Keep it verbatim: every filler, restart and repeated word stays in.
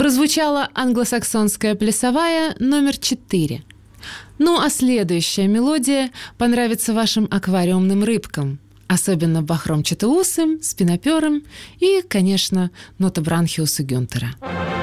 Прозвучала англосаксонская плясовая номер четыре. Ну а следующая мелодия понравится вашим аквариумным рыбкам, особенно бахромчатоусым, спиноперым и, конечно, нотобранхиусу Гюнтера.